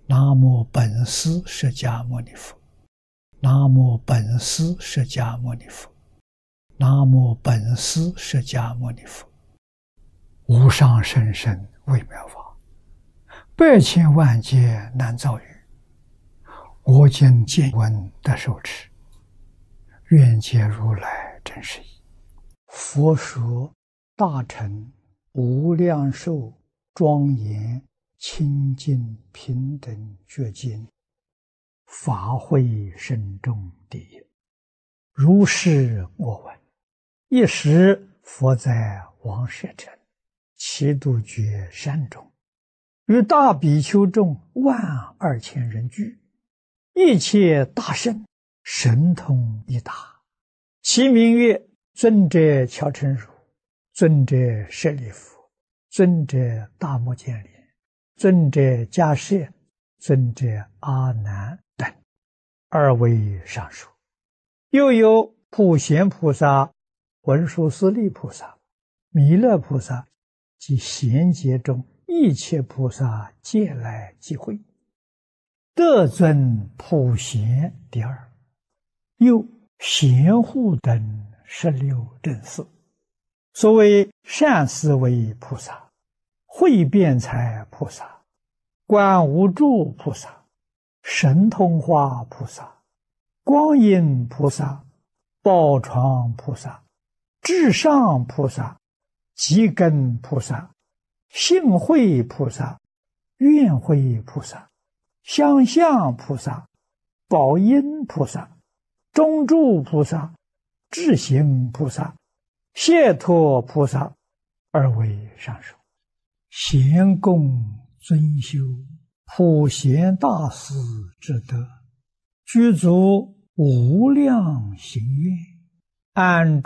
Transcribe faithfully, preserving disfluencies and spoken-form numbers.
南无本师释迦牟尼佛，南无本师释迦牟尼佛，南无本师释迦牟尼佛。无上甚深微妙法，百千万劫难遭遇。我今见闻得受持，愿解如来真实义。佛说大乘无量寿庄严清净平等觉经，法会深重第一。如是我闻，一时佛在王舍城祇度觉山中，与大比丘众万二千人聚，一切大圣神通一达，其名曰尊者乔陈如、尊者舍利弗、尊者大目犍连、尊者迦叶、尊者阿难等，二位上述。又有普贤菩萨、文殊师利菩萨、弥勒菩萨及贤劫中一切菩萨皆来集会，得尊普贤第二。又贤护等十六正士，所谓善思维菩萨、慧辩才菩萨、观无住菩萨、神通化菩萨、光阴菩萨、宝床菩萨、至上菩萨、积根菩萨、性慧菩萨、愿慧菩萨、相向菩萨、宝音菩萨、中住菩萨、智行菩萨、解脱菩萨，二位上首。贤供尊修普贤大士之德，具足无量行愿，安